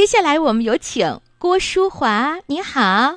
接下来我们有请郭淑华，你好。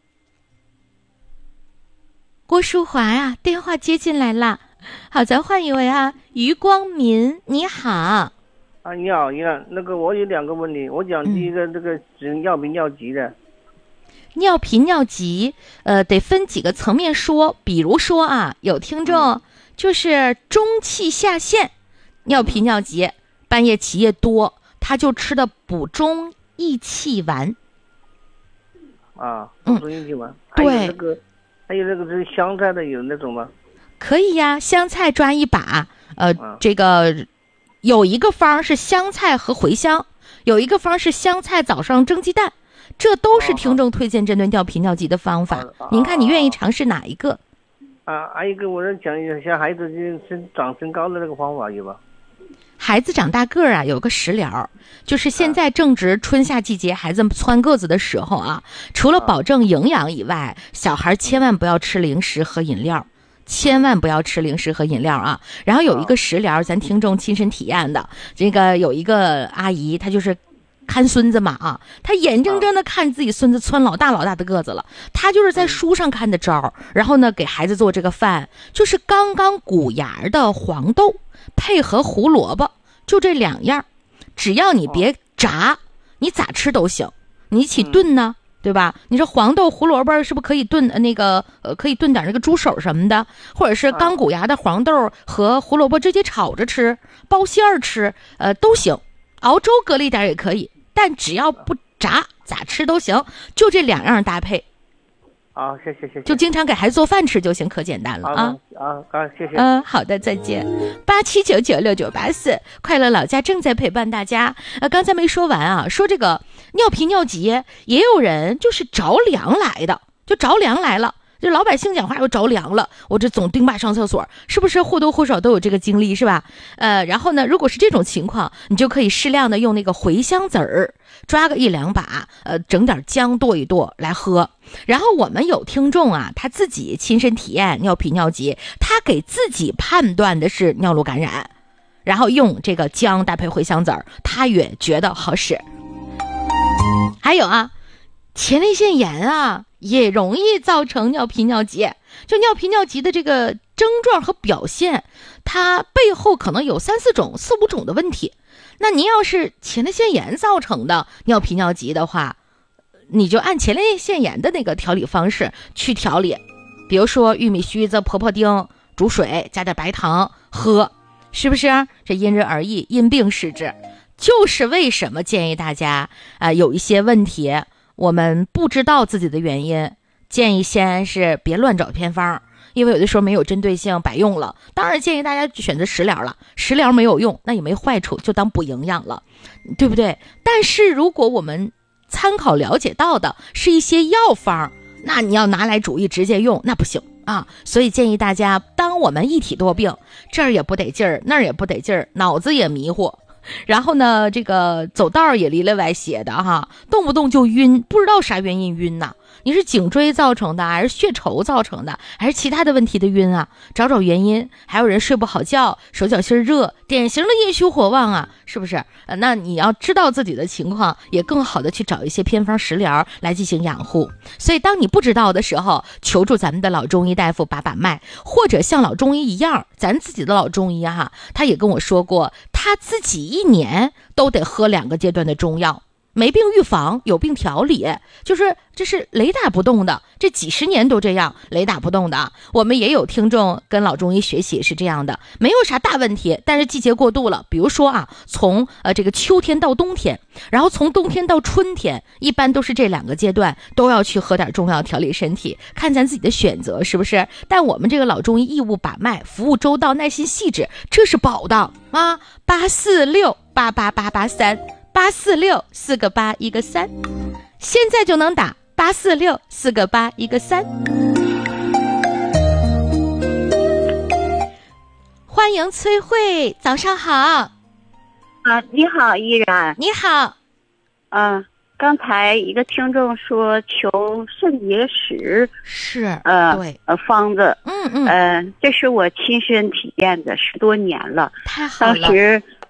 郭淑华呀，电话接进来了。好，咱换一位啊，于光民，你好。 啊，你好，那个我有2个问题，我讲第一个，这个是尿频尿急的。 尿频尿急，得分几个层面说。比如说啊，有听众就是中气下陷，尿频尿急，半夜起夜多，他就吃的补中益气丸。 啊，补中益气丸。 对。 还有那个是香菜的，有那种吗？ 可以呀，香菜抓一把。这个有一个方是香菜和茴香，有一个方是香菜早上蒸鸡蛋，这都是听众推荐针对尿频尿急的方法。您看你愿意尝试哪一个？ 还有一个我再讲一下，像孩子长身高的那个方法有吧？ 孩子长大个儿啊，有个食疗，就是现在正值春夏季节，孩子蹿个子的时候啊，除了保证营养以外，小孩千万不要吃零食和饮料，千万不要吃零食和饮料啊。然后有一个食疗，咱听众亲身体验的，这个有一个阿姨，她就是看孙子嘛啊，她眼睁睁的看自己孙子蹿老大的个子了，她就是在书上看的招，然后呢给孩子做这个饭，就是刚刚鼓芽的黄豆配合胡萝卜，就这2样，只要你别炸，你咋吃都行。你一起炖呢，对吧？你说黄豆胡萝卜是不是可以炖可以炖点那个猪手什么的，或者是刚鼓芽的黄豆和胡萝卜直接炒着吃，包馅儿吃，都行。熬粥搁了一点也可以，但只要不炸，咋吃都行。就这2样搭配。 好，谢谢。 就经常给孩子做饭吃就行，可简单了啊！ 谢谢。 好的，再见。87996984，快乐老家正在陪伴大家。刚才没说完啊，说这个尿频尿急，也有人就是着凉来的，就着凉来了。这老百姓讲话又着凉了，我这总盯爸上厕所，是不是或多或少都有这个经历，是吧？然后呢，如果是这种情况，你就可以适量的用那个茴香籽儿，抓个1-2把，整点姜剁一剁来喝。然后我们有听众啊，他自己亲身体验尿频尿急，他给自己判断的是尿路感染，然后用这个姜搭配茴香籽儿，他也觉得好使。还有啊，前列腺炎啊，也容易造成尿频尿急。就尿频尿急的这个症状和表现，它背后可能有3-4种、4-5种的问题。那您要是前列腺炎造成的尿频尿急的话，你就按前列腺炎的那个调理方式去调理，比如说玉米须子、婆婆丁煮水，加点白糖喝，是不是？这因人而异，因病施治。就是为什么建议大家有一些问题我们不知道自己的原因，建议先是别乱找偏方，因为有的时候没有针对性，白用了。当然建议大家选择食疗了，食疗没有用那也没坏处，就当补营养了，对不对？但是如果我们参考了解到的是一些药方，那你要拿来主义直接用那不行啊。所以建议大家，当我们一体多病，这儿也不得劲儿，那儿也不得劲儿，脑子也迷糊，然后呢这个走道也里里歪斜的哈，动不动就晕，不知道啥原因晕呢，你是颈椎造成的，还是血稠造成的，还是其他的问题的晕啊？找找原因。还有人睡不好觉，手脚心热，典型的夜虚火旺啊，是不是？那你要知道自己的情况，也更好的去找一些偏方食疗来进行养护。所以当你不知道的时候，求助咱们的老中医大夫把把脉，或者像老中医一样，咱自己的老中医哈，他也跟我说过，他自己1年都得喝2个阶段的中药，没病预防，有病调理，就是这是雷打不动的，这几十年都这样雷打不动的。我们也有听众跟老中医学习是这样的，没有啥大问题，但是季节过渡了，比如说啊，从这个秋天到冬天，然后从冬天到春天，一般都是这2个阶段都要去喝点中药调理身体，看咱自己的选择是不是？但我们这个老中医义务把脉，服务周到，耐心细致，这是宝的啊！846888883。846-4个8一个3，现在就能打846-4个8一个3。欢迎崔慧，早上好。 你好，依然。 你好。 刚才一个听众说求肾结石， 是对方子，这是我亲身体验的，10多年了。 太好了。 当时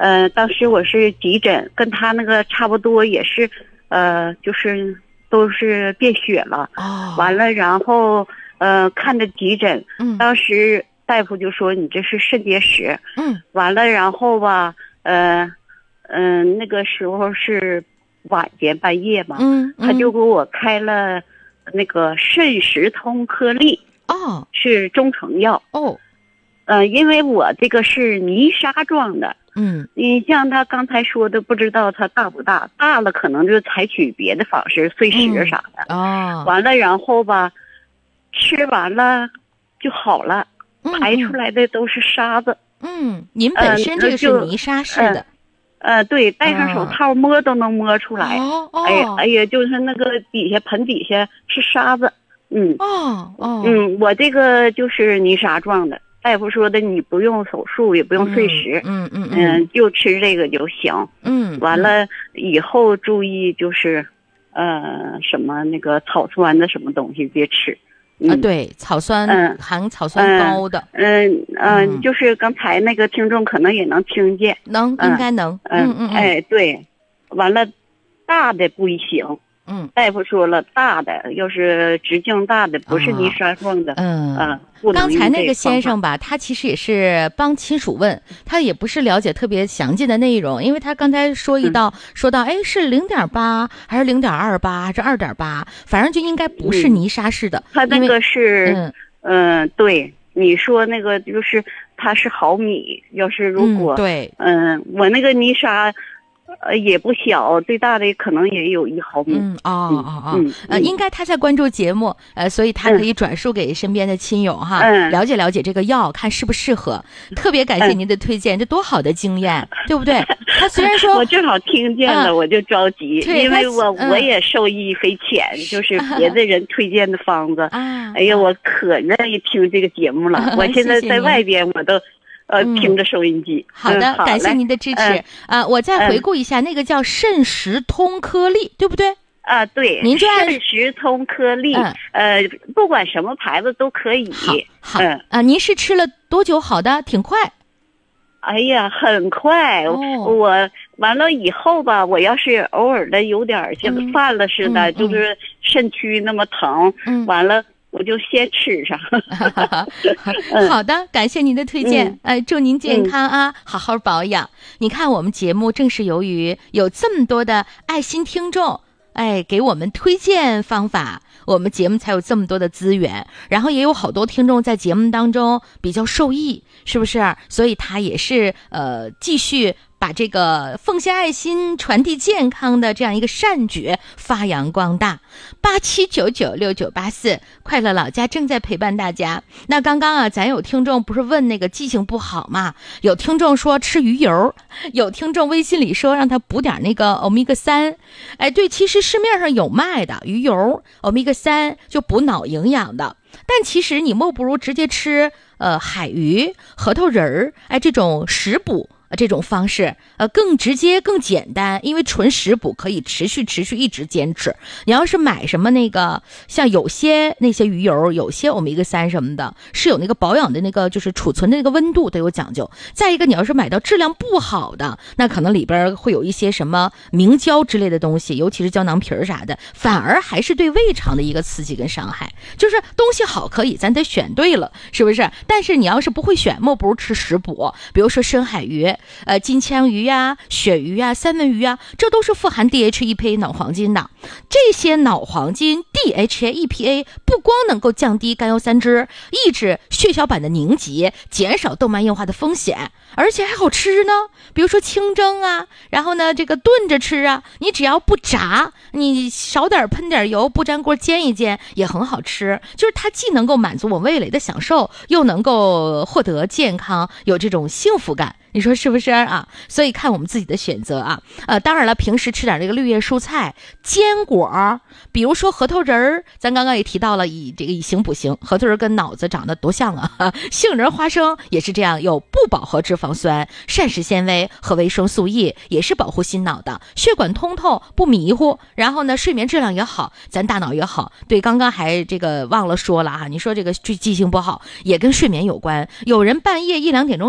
当时我是急诊，跟他那个差不多，也是就是都是便血了。完了，然后看的急诊，当时大夫就说你这是肾结石。完了，然后吧，那个时候是晚间半夜嘛，他就给我开了那个肾石通颗粒。是中成药。因为我这个是泥沙状的。你像他刚才说的，不知道它大不大，大了可能就采取别的方式碎石啥的。完了，然后吧，吃完了就好了，排出来的都是沙子。 您本身这个是泥沙式的。 对，戴上手套摸都能摸出来。哎呀，就是那个底下盆底下是沙子。我这个就是泥沙状的。大夫说的，你不用手术，也不用碎石，就吃这个就行。完了以后注意就是，什么那个草酸的什么东西别吃。 对，草酸，含草酸高的。 就是刚才那个听众可能也能听见， 应该能。 对，完了，大的不行。大夫说了，大的要是直径大的，不是泥沙状的， 刚才那个先生吧，他其实也是帮亲属问，他也不是了解特别详尽的内容，因为他刚才说到，哎，是0.8还是0.28还是2.8，反正就应该不是泥沙式的。 他那个是，对，你说那个就是它是毫米，要是如果， 对， 我那个泥沙。也不小，最大的可能也有1毫米。 应该他在关注节目，所以他可以转述给身边的亲友哈，了解了解这个药，看适不适合。特别感谢您的推荐，这多好的经验，对不对？他虽然说我正好听见了，我就着急，因为我也受益匪浅，就是别的人推荐的方子。哎呀，我可愿意听这个节目了。我现在在外边，我都。听着收音机。 好的，感谢您的支持。我再回顾一下，那个叫肾石通颗粒，对不对？ 对， 您就肾石通颗粒，不管什么牌子都可以。 好，您是吃了多久好的？挺快。 哎呀，很快。我完了以后吧，我要是偶尔的有点像犯了似的，就是肾区那么疼，完了。我就先吃上。 好的，感谢您的推荐。祝您健康啊，好好保养。你看我们节目正是由于有这么多的爱心听众，给我们推荐方法，我们节目才有这么多的资源，然后也有好多听众在节目当中比较受益，是不是？所以他也是继续把这个奉献爱心、传递健康的这样一个善举发扬光大。87996984快乐老家正在陪伴大家。那刚刚咱有听众不是问那个记性不好嘛？有听众说吃鱼油，有听众微信里说让他补点那个欧米伽3。对，其实市面上有卖的鱼油，欧米伽3就补脑营养的。但其实你莫不如直接吃海鱼、核桃仁儿，这种食补。这种方式更直接更简单，因为纯食补可以持续一直坚持。你要是买什么那个像有些那些鱼油，有些欧米伽3什么的，是有那个保养的那个就是储存的那个温度都有讲究。再一个，你要是买到质量不好的，那可能里边会有一些什么明胶之类的东西，尤其是胶囊皮啥的，反而还是对胃肠的一个刺激跟伤害。就是东西好可以，咱得选对了，是不是？但是你要是不会选，莫不如吃食补，比如说深海鱼。金枪鱼呀、鳕鱼呀、三文鱼呀，这都是富含 DHA、EPA 脑黄金的。这些脑黄金 DHA、EPA 不光能够降低甘油三酯，抑制血小板的凝集，减少动脉硬化的风险，而且还好吃呢。比如说清蒸啊，然后呢这个炖着吃啊，你只要不炸，你少点喷点油，不粘锅煎一煎也很好吃。就是它既能够满足我味蕾的享受，又能够获得健康，有这种幸福感。你说是不是啊？所以看我们自己的选择啊。当然了，平时吃点这个绿叶蔬菜、坚果，比如说核桃仁儿，咱刚刚也提到了，以形补形，核桃仁跟脑子长得多像啊！杏仁、花生也是这样，有不饱和脂肪酸、膳食纤维和维生素 E， 也是保护心脑的，血管通透不迷糊，然后呢睡眠质量也好，咱大脑也好。对，刚刚还这个忘了说了啊，你说这个记性不好也跟睡眠有关，有人半夜1-2点钟